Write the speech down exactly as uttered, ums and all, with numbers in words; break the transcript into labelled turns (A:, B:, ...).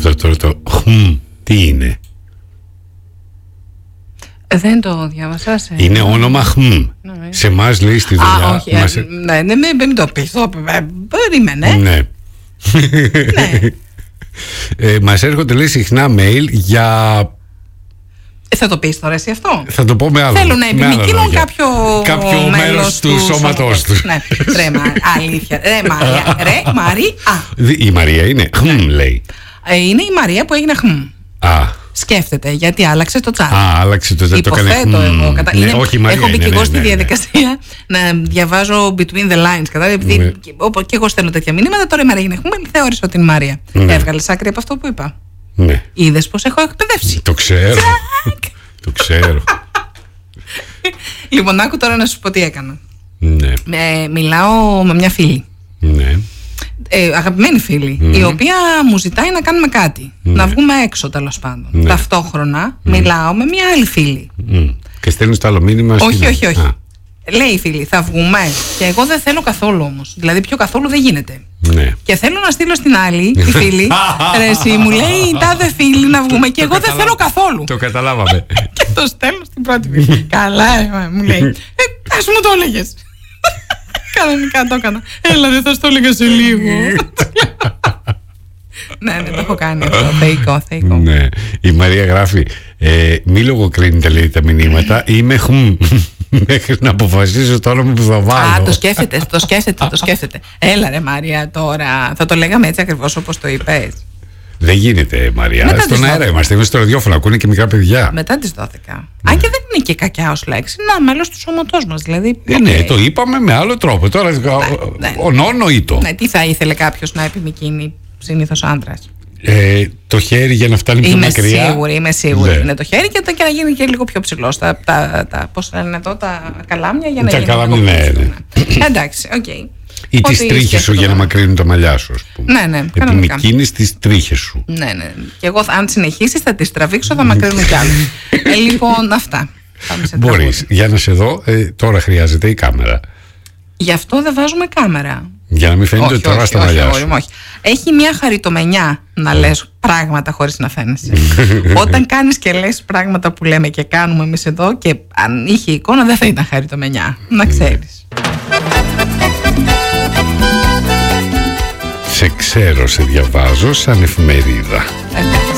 A: αυτό τώρα το χμ, τι είναι?
B: Δεν το διάβασα. Σε...
A: Είναι όνομα χμ. Ναι. Σε εμάς λέει στη δουλειά.
B: Α, όχι, μας... ε, ναι, ναι, μην, μην το πεις. Περίμενε.
A: Ναι. ναι. ε, μας έρχονται, λέει, συχνά mail για...
B: Ε, θα το πεις τώρα εσύ αυτό?
A: Θα το πω με άλλο.
B: Θέλουν να επιμικρύνουν κάποιο,
A: κάποιο μέρος του, του σώματός του.
B: Ναι, ρε, μα, αλήθεια. Ρε, Μαρία. Ρε, Μαρία.
A: Η Μαρία είναι χμ, ναι. λέει.
B: Ε, είναι η Μαρία που έγινε χμ.
A: Α.
B: Σκέφτεται, γιατί άλλαξε το τσάτ.
A: Α, άλλαξε το τσάτ.
B: Υποθέτω το εγώ. Κατα...
A: Ναι, είναι... όχι, Μαρία,
B: έχω μπει
A: ναι,
B: και εγώ
A: ναι,
B: στη
A: ναι, ναι.
B: διαδικασία να διαβάζω between the lines. Κατάλαβε, επειδή ναι. και εγώ στέλνω τέτοια μηνύματα, τώρα η Μαρία είναι χμ, θεώρησα ότι είναι η Μαρία. Ναι. Έβγαλε άκρη από αυτό που είπα.
A: Ναι.
B: Είδες πως έχω εκπαιδεύσει.
A: Το ξέρω. Το ξέρω.
B: Λοιπόν, άκου τώρα να σου πω τι έκανα.
A: Ναι.
B: Ε, μιλάω με μια φίλη.
A: Ναι.
B: Ε, αγαπημένη φίλη, mm. η οποία μου ζητάει να κάνουμε κάτι. Mm. Να βγούμε έξω, τέλος πάντων. Mm. Ταυτόχρονα mm. μιλάω με μια άλλη φίλη.
A: Mm. Και στέλνεις το άλλο μήνυμα.
B: Όχι, στην... όχι, όχι. Α. Λέει η φίλη, θα βγούμε. Και εγώ δεν θέλω καθόλου όμως. Δηλαδή, πιο καθόλου δεν γίνεται.
A: Ναι.
B: Και θέλω να στείλω στην άλλη, τη φίλη. Ρε, εσύ μου λέει, τάδε φίλη να βγούμε. Και εγώ δεν θέλω καθόλου.
A: Το καταλάβαμε.
B: Και το στέλνω στην πρώτη φίλη. Καλά, ε, μου λέει. Ε, ας μου το έλεγες. Κανονικά το έκανα. Έλα, δεν θα στο έλεγα σε λίγο. Ναι, ναι, το έχω κάνει αυτό. Θεϊκό, θεϊκό.
A: Ναι. Η Μαρία γράφει, ε, μη λογοκρίνετε, λέει, τα μηνύματα. Είμαι χμ. Μέχρι να αποφασίσω το όνομα που θα βάλω.
B: Α, το σκέφτεται, το σκέφτεται, το σκέφτεται. Έλα ρε Μαρία τώρα. Θα το λέγαμε έτσι ακριβώς όπως το είπες.
A: Δεν γίνεται, Μαρία.
B: Μετά
A: στον αέρα είμαστε. Είμαστε στο ραδιόφωνο. Ακούνε και μικρά παιδιά.
B: Μετά τις δώδεκα. Ναι. Αν και δεν είναι και κακιά ως λέξη. Να, μέλος του σώματός μας. Δηλαδή.
A: Ε, ναι, okay. Το είπαμε με άλλο τρόπο. Τώρα. Ναι, ναι. Ο νόνο ή το.
B: Ναι, τι θα ήθελε κάποιος να επιμικρύνει, συνήθως άντρας.
A: Ε, το χέρι για να φτάνει πιο
B: είμαι
A: μακριά.
B: Είμαι σίγουρη, είμαι σίγουρη.
A: Ναι.
B: Είναι το χέρι και, και να γίνει και λίγο πιο ψηλό. Τα, τα, τα, πώς λένε εδώ, τα καλάμια για να
A: τα
B: γίνει.
A: Τα καλάμια, ναι, ναι.
B: ναι. Εντάξει, οκ. Okay.
A: Ή τις τρίχες σου για να μακρύνουν τα μαλλιά σου, ας πούμε.
B: Ναι, ναι.
A: Επιμικρύνεις τις τρίχες σου.
B: Ναι, ναι. Και εγώ, αν συνεχίσεις, θα τις τραβήξω, θα μακρύνουν κι άλλο. ε, λοιπόν, αυτά.
A: Μπορείς. Για να σε δω, ε, τώρα χρειάζεται η κάμερα.
B: Γι' αυτό δεν βάζουμε κάμερα.
A: Για να μην φαίνεται τώρα όχι, στα
B: όχι,
A: μαλλιά
B: όχι,
A: σου.
B: όχι. Έχει μια χαριτομενιά να λες πράγματα χωρίς να φαίνεσαι. Όταν κάνεις και λες πράγματα που λέμε και κάνουμε εμείς εδώ, και αν είχε εικόνα δεν θα ήταν χαριτομενιά. Να ξέρεις.
A: Σε ξέρω, σε διαβάζω σαν εφημερίδα.
B: Ε,